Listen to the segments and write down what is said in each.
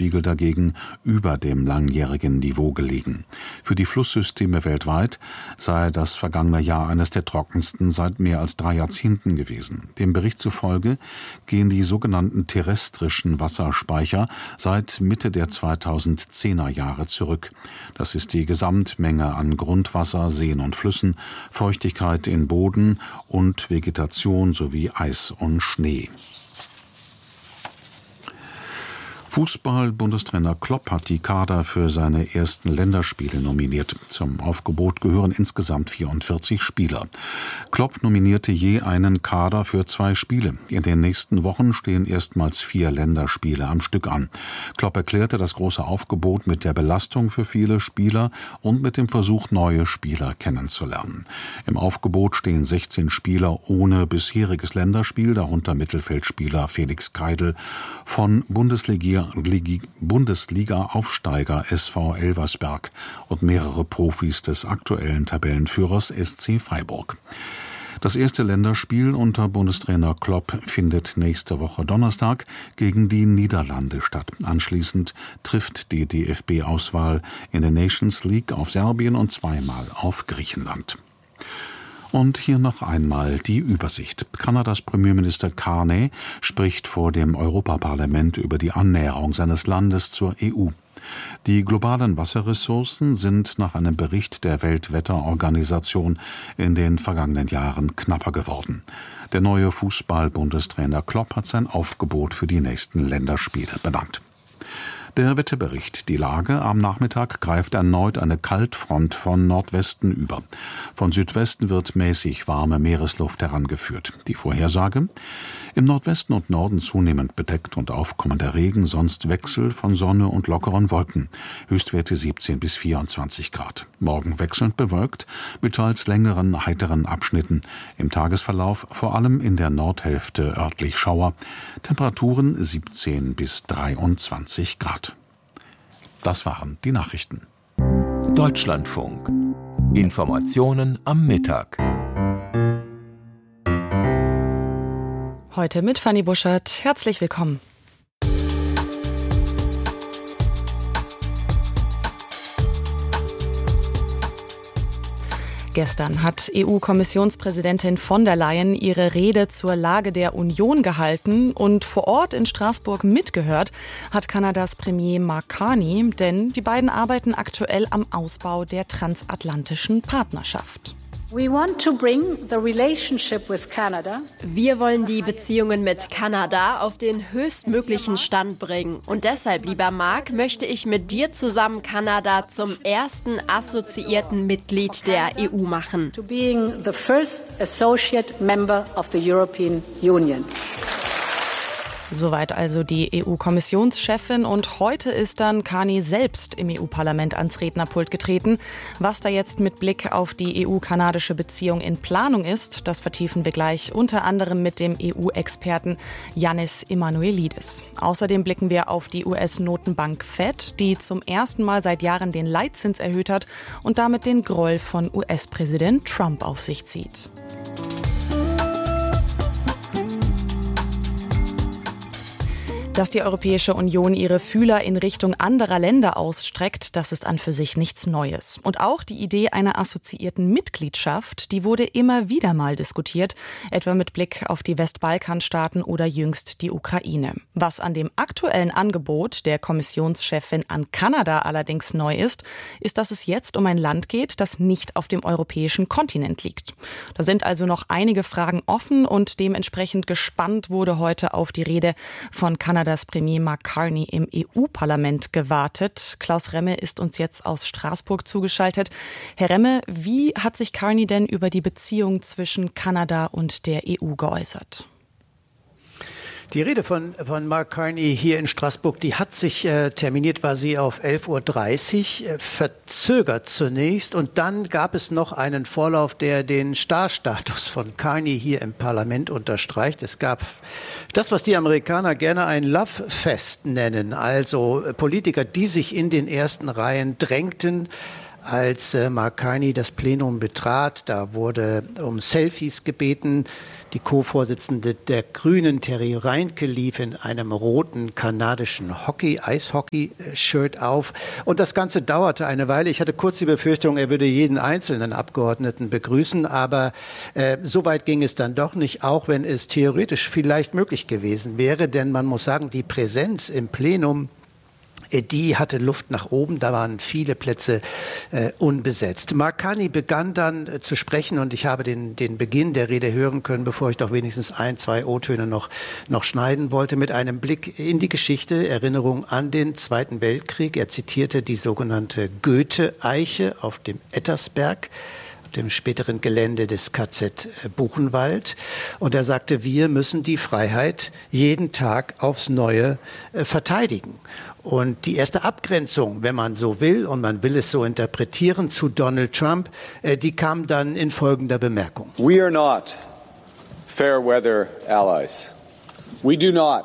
Meeresspiegel dagegen über dem langjährigen Niveau gelegen. Für die Flusssysteme weltweit sei das vergangene Jahr eines der trockensten seit mehr als 3 Jahrzehnten gewesen. Dem Bericht zufolge gehen die sogenannten terrestrischen Wasserspeicher seit Mitte der 2010er Jahre zurück. Das ist die Gesamtmenge an Grundwasser, Seen und Flüssen, Feuchtigkeit in Boden und Vegetation sowie Eis und Schnee. Fußball-Bundestrainer Klopp hat die Kader für seine ersten Länderspiele nominiert. Zum Aufgebot gehören insgesamt 44 Spieler. Klopp nominierte je einen Kader für 2 Spiele. In den nächsten Wochen stehen erstmals 4 Länderspiele am Stück an. Klopp erklärte das große Aufgebot mit der Belastung für viele Spieler und mit dem Versuch, neue Spieler kennenzulernen. Im Aufgebot stehen 16 Spieler ohne bisheriges Länderspiel, darunter Mittelfeldspieler Felix Keidl von Bundesliga-Aufsteiger SV Elversberg und mehrere Profis des aktuellen Tabellenführers SC Freiburg. Das erste Länderspiel unter Bundestrainer Klopp findet nächste Woche Donnerstag gegen die Niederlande statt. Anschließend trifft die DFB-Auswahl in der Nations League auf Serbien und zweimal auf Griechenland. Und hier noch einmal die Übersicht. Kanadas Premierminister Carney spricht vor dem Europaparlament über die Annäherung seines Landes zur EU. Die globalen Wasserressourcen sind nach einem Bericht der Weltwetterorganisation in den vergangenen Jahren knapper geworden. Der neue Fußball-Bundestrainer Klopp hat sein Aufgebot für die nächsten Länderspiele benannt. Der Wetterbericht. Die Lage am Nachmittag greift erneut eine Kaltfront von Nordwesten über. Von Südwesten wird mäßig warme Meeresluft herangeführt. Die Vorhersage? Im Nordwesten und Norden zunehmend bedeckt und aufkommender Regen, sonst Wechsel von Sonne und lockeren Wolken. Höchstwerte 17 bis 24 Grad. Morgen wechselnd bewölkt, mit teils längeren, heiteren Abschnitten. Im Tagesverlauf vor allem in der Nordhälfte örtlich Schauer. Temperaturen 17 bis 23 Grad. Das waren die Nachrichten. Deutschlandfunk. Informationen am Mittag. Heute mit Fanny Buschert. Herzlich willkommen. Gestern hat EU-Kommissionspräsidentin von der Leyen ihre Rede zur Lage der Union gehalten und vor Ort in Straßburg mitgehört hat Kanadas Premier Mark Carney, denn die beiden arbeiten aktuell am Ausbau der transatlantischen Partnerschaft. Wir wollen die Beziehungen mit Kanada auf den höchstmöglichen Stand bringen. Und deshalb, lieber Mark, möchte ich mit dir zusammen Kanada zum ersten assoziierten Mitglied der EU machen. To being the first associate member of the European Union. Soweit also die EU-Kommissionschefin und heute ist dann Carney selbst im EU-Parlament ans Rednerpult getreten. Was da jetzt mit Blick auf die EU-kanadische Beziehung in Planung ist, das vertiefen wir gleich unter anderem mit dem EU-Experten Yannis Emanuelidis. Außerdem blicken wir auf die US-Notenbank Fed, die zum ersten Mal seit Jahren den Leitzins erhöht hat und damit den Groll von US-Präsident Trump auf sich zieht. Dass die Europäische Union ihre Fühler in Richtung anderer Länder ausstreckt, das ist an für sich nichts Neues. Und auch die Idee einer assoziierten Mitgliedschaft, die wurde immer wieder mal diskutiert, etwa mit Blick auf die Westbalkanstaaten oder jüngst die Ukraine. Was an dem aktuellen Angebot der Kommissionschefin an Kanada allerdings neu ist, ist, dass es jetzt um ein Land geht, das nicht auf dem europäischen Kontinent liegt. Da sind also noch einige Fragen offen und dementsprechend gespannt wurde heute auf die Rede von Kanadas Premier Mark Carney im EU-Parlament gewartet. Klaus Remme ist uns jetzt aus Straßburg zugeschaltet. Herr Remme, wie hat sich Carney denn über die Beziehung zwischen Kanada und der EU geäußert? Die Rede von Mark Carney hier in Straßburg, die hat sich terminiert, war sie auf 11:30 Uhr, verzögert zunächst. Und dann gab es noch einen Vorlauf, der den Starstatus von Carney hier im Parlament unterstreicht. Es gab das, was die Amerikaner gerne ein Love-Fest nennen, also Politiker, die sich in den ersten Reihen drängten, als Mark Carney das Plenum betrat. Da wurde um Selfies gebeten. Die Co-Vorsitzende der Grünen, Terry Reinke, lief in einem roten kanadischen Eishockey-Shirt auf. Und das Ganze dauerte eine Weile. Ich hatte kurz die Befürchtung, er würde jeden einzelnen Abgeordneten begrüßen. Aber so weit ging es dann doch nicht, auch wenn es theoretisch vielleicht möglich gewesen wäre. Denn man muss sagen, die Präsenz im Plenum, die hatte Luft nach oben, da waren viele Plätze unbesetzt. Mark Carney begann dann zu sprechen und ich habe den Beginn der Rede hören können, bevor ich doch wenigstens 1-2 O-Töne noch schneiden wollte, mit einem Blick in die Geschichte, Erinnerung an den Zweiten Weltkrieg. Er zitierte die sogenannte Goethe-Eiche auf dem Ettersberg, dem späteren Gelände des KZ Buchenwald. Und er sagte, wir müssen die Freiheit jeden Tag aufs Neue verteidigen. Und die erste Abgrenzung, wenn man so will, und man will es so interpretieren, zu Donald Trump, die kam dann in folgender Bemerkung. We are not fair weather allies. We do not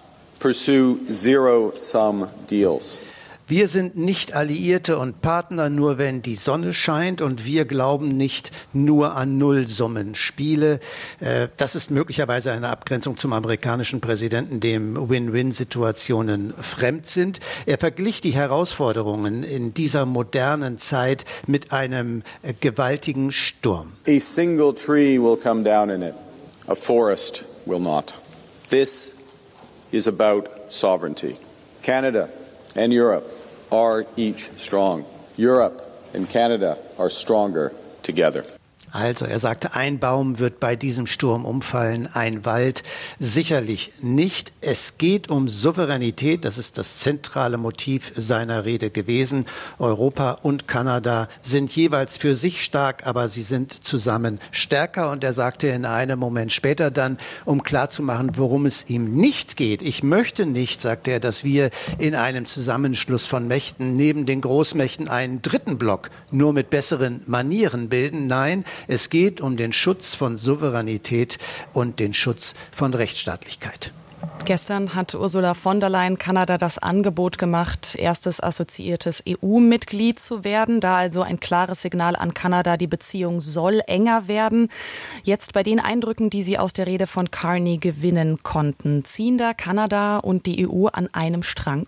pursue zero-sum deals. Wir sind nicht Alliierte und Partner, nur wenn die Sonne scheint, und wir glauben nicht nur an Nullsummenspiele. Das ist möglicherweise eine Abgrenzung zum amerikanischen Präsidenten, dem Win-Win-Situationen fremd sind. Er verglich die Herausforderungen in dieser modernen Zeit mit einem gewaltigen Sturm. A single tree will come down in it. A forest will not. This is about sovereignty. Canada and Europe are each strong. Europe and Canada are stronger together. Also er sagte, ein Baum wird bei diesem Sturm umfallen, ein Wald sicherlich nicht. Es geht um Souveränität, das ist das zentrale Motiv seiner Rede gewesen. Europa und Kanada sind jeweils für sich stark, aber sie sind zusammen stärker. Und er sagte in einem Moment später dann, um klarzumachen, worum es ihm nicht geht. Ich möchte nicht, sagte er, dass wir in einem Zusammenschluss von Mächten neben den Großmächten einen dritten Block nur mit besseren Manieren bilden. Nein, es geht um den Schutz von Souveränität und den Schutz von Rechtsstaatlichkeit. Gestern hat Ursula von der Leyen Kanada das Angebot gemacht, erstes assoziiertes EU-Mitglied zu werden. Da also ein klares Signal an Kanada, die Beziehung soll enger werden. Jetzt bei den Eindrücken, die Sie aus der Rede von Carney gewinnen konnten, ziehen da Kanada und die EU an einem Strang?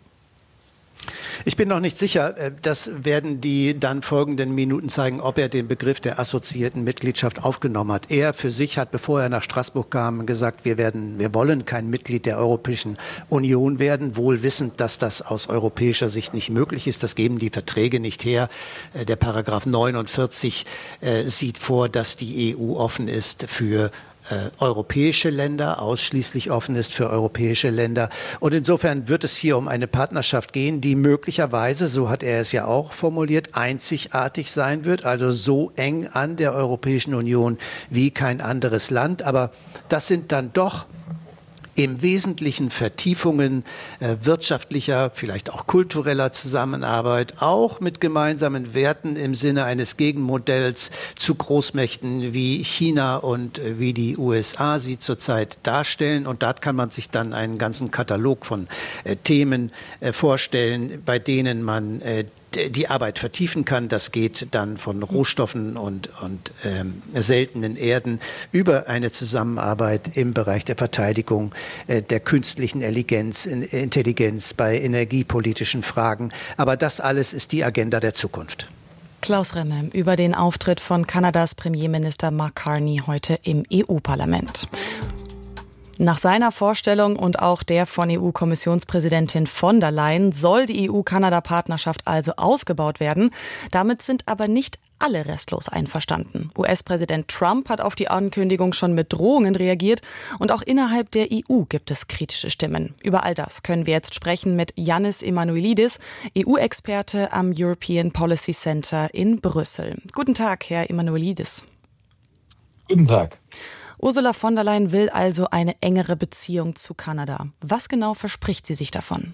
Ich bin noch nicht sicher, das werden die dann folgenden Minuten zeigen, ob er den Begriff der assoziierten Mitgliedschaft aufgenommen hat. Er für sich hat, bevor er nach Straßburg kam, gesagt, wir wollen kein Mitglied der Europäischen Union werden, wohl wissend, dass das aus europäischer Sicht nicht möglich ist. Das geben die Verträge nicht her. Der Paragraph 49 sieht vor, dass die EU offen ist für europäische Länder, ausschließlich offen ist für europäische Länder. Und insofern wird es hier um eine Partnerschaft gehen, die möglicherweise, so hat er es ja auch formuliert, einzigartig sein wird, also so eng an der Europäischen Union wie kein anderes Land. Aber das sind dann doch im Wesentlichen Vertiefungen wirtschaftlicher, vielleicht auch kultureller Zusammenarbeit, auch mit gemeinsamen Werten im Sinne eines Gegenmodells zu Großmächten wie China und wie die USA sie zurzeit darstellen. Und dort kann man sich dann einen ganzen Katalog von Themen vorstellen, bei denen man die Arbeit vertiefen kann. Das geht dann von Rohstoffen und seltenen Erden über eine Zusammenarbeit im Bereich der Verteidigung, der künstlichen Intelligenz, bei energiepolitischen Fragen. Aber das alles ist die Agenda der Zukunft. Klaus Remme über den Auftritt von Kanadas Premierminister Mark Carney heute im EU-Parlament. Nach seiner Vorstellung und auch der von EU-Kommissionspräsidentin von der Leyen soll die EU-Kanada-Partnerschaft also ausgebaut werden. Damit sind aber nicht alle restlos einverstanden. US-Präsident Trump hat auf die Ankündigung schon mit Drohungen reagiert und auch innerhalb der EU gibt es kritische Stimmen. Über all das können wir jetzt sprechen mit Yannis Emanuelidis, EU-Experte am European Policy Center in Brüssel. Guten Tag, Herr Emanuelidis. Guten Tag. Ursula von der Leyen will also eine engere Beziehung zu Kanada. Was genau verspricht sie sich davon?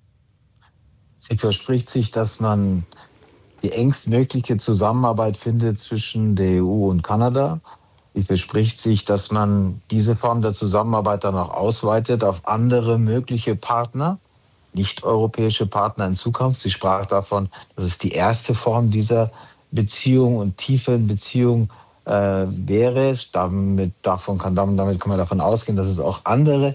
Sie verspricht sich, dass man die engstmögliche Zusammenarbeit findet zwischen der EU und Kanada. Sie verspricht sich, dass man diese Form der Zusammenarbeit dann auch ausweitet auf andere mögliche Partner. nicht-europäische Partner in Zukunft. Sie sprach davon, dass es die erste Form dieser Beziehung und tiefen Beziehung wäre. Damit kann man davon ausgehen, dass es auch andere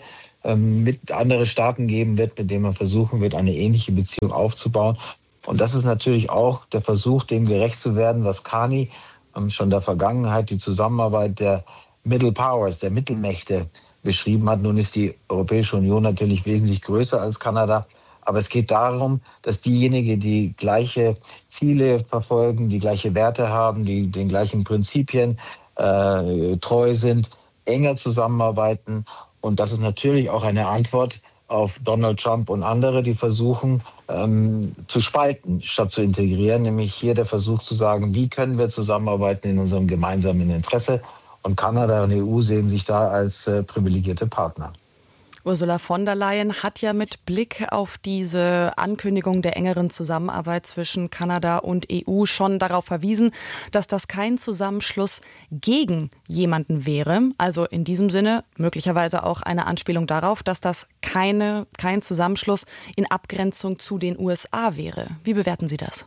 Staaten geben wird, mit denen man versuchen wird, eine ähnliche Beziehung aufzubauen. Und das ist natürlich auch der Versuch, dem gerecht zu werden, was Carney schon in der Vergangenheit die Zusammenarbeit der Middle Powers, der Mittelmächte beschrieben hat. Nun ist die Europäische Union natürlich wesentlich größer als Kanada. Aber es geht darum, dass diejenigen, die gleiche Ziele verfolgen, die gleiche Werte haben, die den gleichen Prinzipien treu sind, enger zusammenarbeiten. Und das ist natürlich auch eine Antwort auf Donald Trump und andere, die versuchen zu spalten, statt zu integrieren. Nämlich hier der Versuch zu sagen, wie können wir zusammenarbeiten in unserem gemeinsamen Interesse. Und Kanada und EU sehen sich da als privilegierte Partner. Ursula von der Leyen hat ja mit Blick auf diese Ankündigung der engeren Zusammenarbeit zwischen Kanada und EU schon darauf verwiesen, dass das kein Zusammenschluss gegen jemanden wäre. Also in diesem Sinne möglicherweise auch eine Anspielung darauf, dass das kein Zusammenschluss in Abgrenzung zu den USA wäre. Wie bewerten Sie das?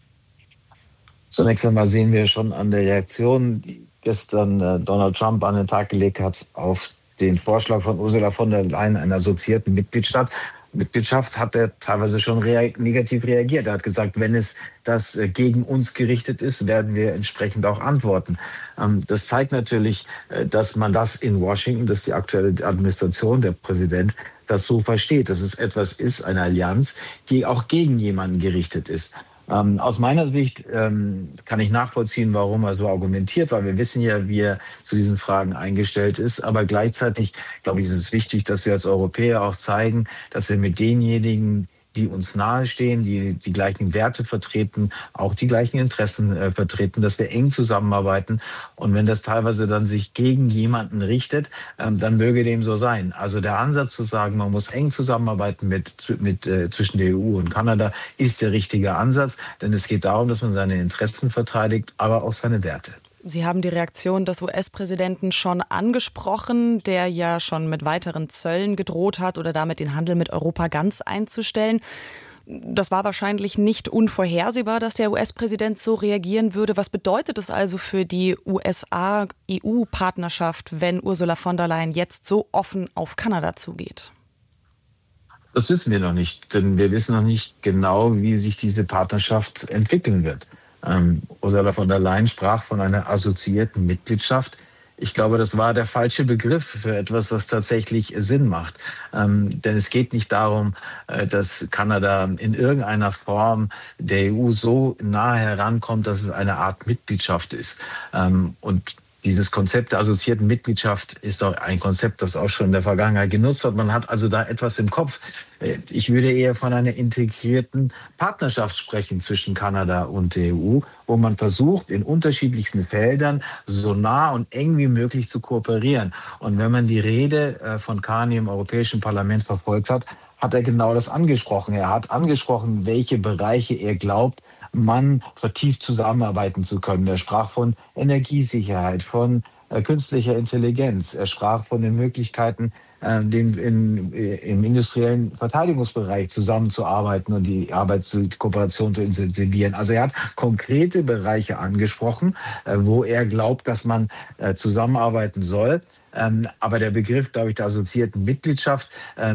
Zunächst einmal sehen wir schon an der Reaktion, die gestern Donald Trump an den Tag gelegt hat, auf den Vorschlag von Ursula von der Leyen einer assoziierten Mitgliedschaft, hat er teilweise schon negativ reagiert. Er hat gesagt, wenn das gegen uns gerichtet ist, werden wir entsprechend auch antworten. Das zeigt natürlich, dass man das in Washington, dass die aktuelle Administration, der Präsident, das so versteht, dass es etwas ist, eine Allianz, die auch gegen jemanden gerichtet ist. Aus meiner Sicht kann ich nachvollziehen, warum er so argumentiert, weil wir wissen ja, wie er zu diesen Fragen eingestellt ist. Aber gleichzeitig, glaube ich, ist es wichtig, dass wir als Europäer auch zeigen, dass wir mit denjenigen, die uns nahestehen, die gleichen Werte vertreten, auch die gleichen Interessen vertreten, dass wir eng zusammenarbeiten. Und wenn das teilweise dann sich gegen jemanden richtet, dann möge dem so sein. Also der Ansatz zu sagen, man muss eng zusammenarbeiten zwischen der EU und Kanada, ist der richtige Ansatz. Denn es geht darum, dass man seine Interessen verteidigt, aber auch seine Werte. Sie haben die Reaktion des US-Präsidenten schon angesprochen, der ja schon mit weiteren Zöllen gedroht hat oder damit den Handel mit Europa ganz einzustellen. Das war wahrscheinlich nicht unvorhersehbar, dass der US-Präsident so reagieren würde. Was bedeutet es also für die USA-EU-Partnerschaft, wenn Ursula von der Leyen jetzt so offen auf Kanada zugeht? Das wissen wir noch nicht, denn wir wissen noch nicht genau, wie sich diese Partnerschaft entwickeln wird. Ursula von der Leyen sprach von einer assoziierten Mitgliedschaft. Ich glaube, das war der falsche Begriff für etwas, was tatsächlich Sinn macht. Denn es geht nicht darum, dass Kanada in irgendeiner Form der EU so nahe herankommt, dass es eine Art Mitgliedschaft ist. Und dieses Konzept der assoziierten Mitgliedschaft ist doch ein Konzept, das auch schon in der Vergangenheit genutzt wird. Man hat also da etwas im Kopf. Ich würde eher von einer integrierten Partnerschaft sprechen zwischen Kanada und der EU, wo man versucht, in unterschiedlichsten Feldern so nah und eng wie möglich zu kooperieren. Und wenn man die Rede von Carney im Europäischen Parlament verfolgt hat, hat er genau das angesprochen. Er hat angesprochen, welche Bereiche er glaubt, man vertieft zusammenarbeiten zu können. Er sprach von Energiesicherheit, von künstlicher Intelligenz. Er sprach von den Möglichkeiten, im industriellen Verteidigungsbereich zusammenzuarbeiten und die Kooperation zu intensivieren. Also er hat konkrete Bereiche angesprochen, wo er glaubt, dass man zusammenarbeiten soll. Aber der Begriff, glaube ich, der assoziierten Mitgliedschaft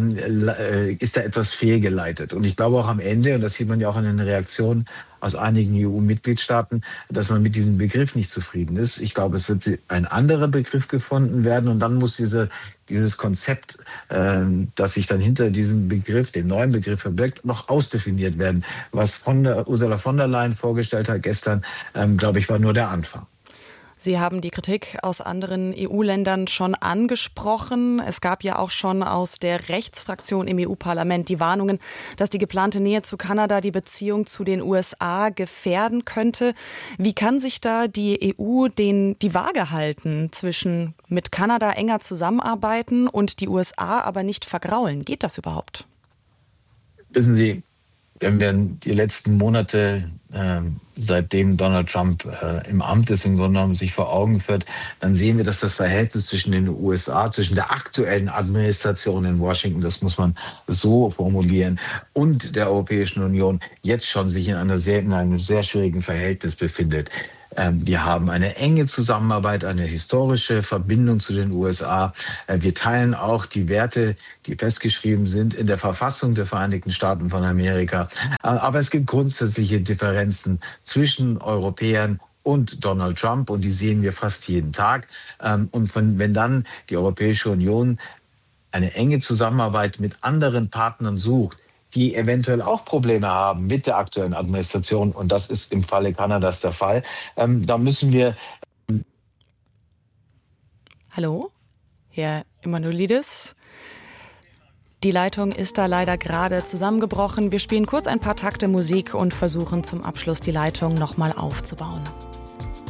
ist da etwas fehlgeleitet. Und ich glaube auch am Ende, und das sieht man ja auch in den Reaktionen aus einigen EU-Mitgliedstaaten, dass man mit diesem Begriff nicht zufrieden ist. Ich glaube, es wird ein anderer Begriff gefunden werden und dann muss dieses Konzept, das sich dann hinter diesem Begriff, dem neuen Begriff verbirgt, noch ausdefiniert werden. Was Ursula von der Leyen vorgestellt hat gestern, glaube ich, war nur der Anfang. Sie haben die Kritik aus anderen EU-Ländern schon angesprochen. Es gab ja auch schon aus der Rechtsfraktion im EU-Parlament die Warnungen, dass die geplante Nähe zu Kanada die Beziehung zu den USA gefährden könnte. Wie kann sich da die EU die Waage halten zwischen mit Kanada enger zusammenarbeiten und die USA aber nicht vergraulen? Geht das überhaupt? Wissen Sie, wenn wir die letzten Monate, seitdem Donald Trump im Amt ist, im Grunde genommen sich vor Augen führt, dann sehen wir, dass das Verhältnis zwischen den USA, zwischen der aktuellen Administration in Washington, das muss man so formulieren, und der Europäischen Union jetzt schon sich in einem sehr schwierigen Verhältnis befindet. Wir haben eine enge Zusammenarbeit, eine historische Verbindung zu den USA. Wir teilen auch die Werte, die festgeschrieben sind in der Verfassung der Vereinigten Staaten von Amerika. Aber es gibt grundsätzliche Differenzen zwischen Europäern und Donald Trump, und die sehen wir fast jeden Tag. Und wenn dann die Europäische Union eine enge Zusammenarbeit mit anderen Partnern sucht, die eventuell auch Probleme haben mit der aktuellen Administration, und das ist im Falle Kanadas der Fall, da müssen wir... Hallo, Herr Emanuelidis. Die Leitung ist da leider gerade zusammengebrochen. Wir spielen kurz ein paar Takte Musik und versuchen zum Abschluss die Leitung nochmal aufzubauen.